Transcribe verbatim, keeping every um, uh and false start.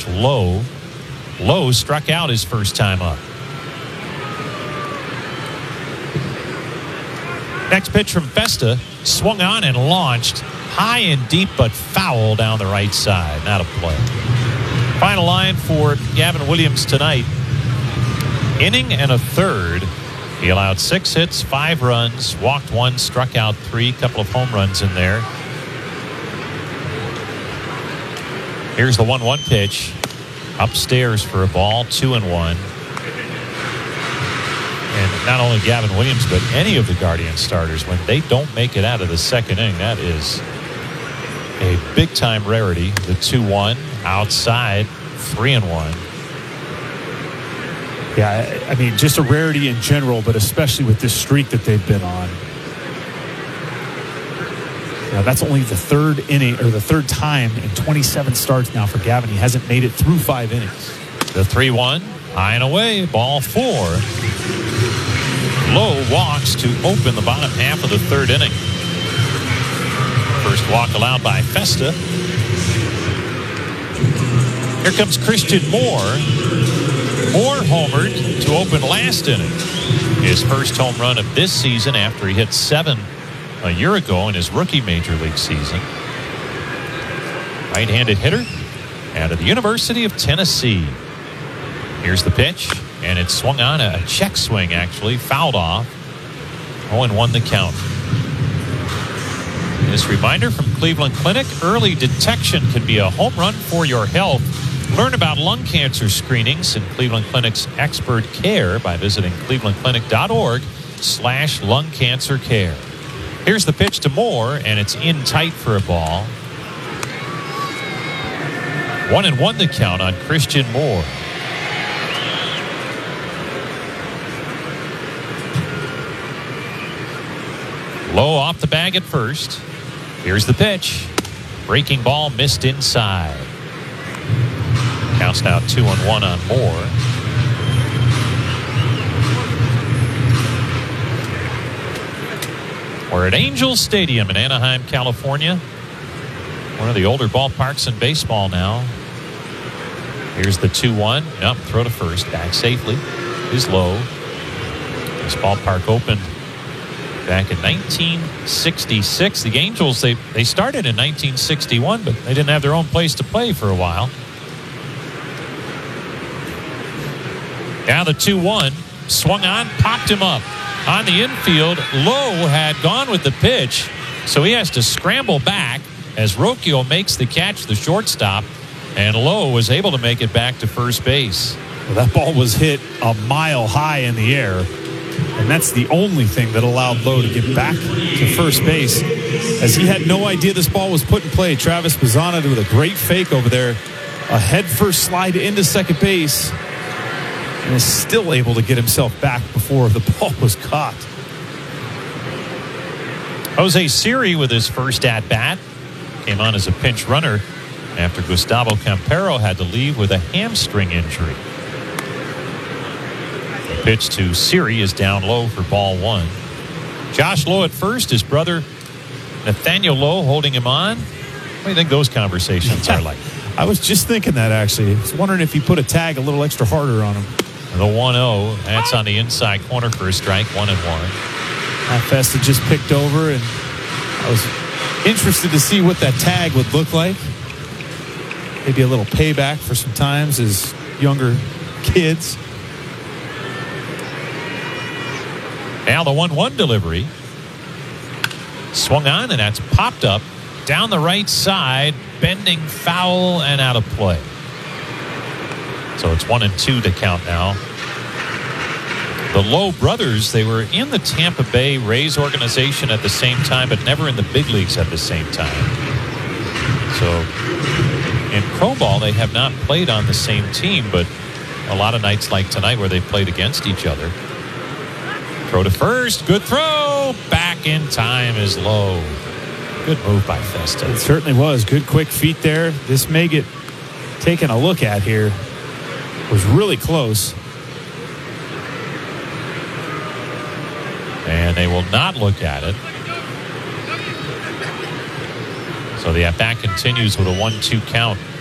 Josh Lowe. Lowe struck out his first time up. Next pitch from Festa, swung on and launched high and deep, but foul down the right side. Not a play. Final line for Gavin Williams tonight. Inning and a third. He allowed six hits, five runs, walked one, struck out three, couple of home runs in there. Here's the one one pitch. Upstairs for a ball, two and one. And not only Gavin Williams, but any of the Guardian starters, when they don't make it out of the second inning, that is a big-time rarity. The two one, outside, three and one. Yeah, I mean, just a rarity in general, but especially with this streak that they've been on. Now, that's only the third inning, or the third time in twenty-seven starts now for Gavin. He hasn't made it through five innings. The three one, high and away, ball four. Lowe walks to open the bottom half of the third inning. First walk allowed by Festa. Here comes Christian Moore. Moore homered to open last inning. His first home run of this season after he hit seven a year ago in his rookie major league season. Right-handed hitter out of the University of Tennessee. Here's the pitch, and it swung on a check swing, actually, fouled off. oh and one the count. This reminder from Cleveland Clinic: early detection can be a home run for your health. Learn about lung cancer screenings and Cleveland Clinic's expert care by visiting clevelandclinic.org slash lung cancer care. Here's the pitch to Moore, and it's in tight for a ball. One and one the count on Christian Moore. Low off the bag at first. Here's the pitch. Breaking ball missed inside. Counts now two and one on Moore. We're at Angels Stadium in Anaheim, California. One of the older ballparks in baseball now. Here's the two one. Nope, throw to first. Back safely is Lowe. This ballpark opened back in nineteen sixty-six. The Angels, they, they started in nineteen sixty-one, but they didn't have their own place to play for a while. Now the two one. Swung on, popped him up. On the infield, Lowe had gone with the pitch, so he has to scramble back as Rocchio makes the catch, the shortstop, and Lowe was able to make it back to first base. Well, that ball was hit a mile high in the air, and that's the only thing that allowed Lowe to get back to first base, as he had no idea this ball was put in play. Travis Bazzana with a great fake over there, a head-first slide into second base, and is still able to get himself back before the ball was caught. Jose Siri with his first at-bat came on as a pinch runner after Gustavo Campero had to leave with a hamstring injury. The pitch to Siri is down low for ball one. Josh Lowe at first, his brother Nathaniel Lowe holding him on. What do you think those conversations are like? I was just thinking that, actually. I was wondering if he put a tag a little extra harder on him. The one oh, that's on the inside corner for a strike, one and one. Festa just picked over, and I was interested to see what that tag would look like. Maybe a little payback for some times as younger kids. Now the one one delivery. Swung on, and that's popped up down the right side, bending foul and out of play. So it's one and two to count now. The Lowe brothers, they were in the Tampa Bay Rays organization at the same time, but never in the big leagues at the same time. So in pro ball, they have not played on the same team, but a lot of nights like tonight where they played against each other. Throw to first, good throw. Back in time is Lowe. Good move by Festa. It certainly was. Good quick feet there. This may get taken a look at here. Was really close. And they will not look at it. So the at-bat continues with a one two count.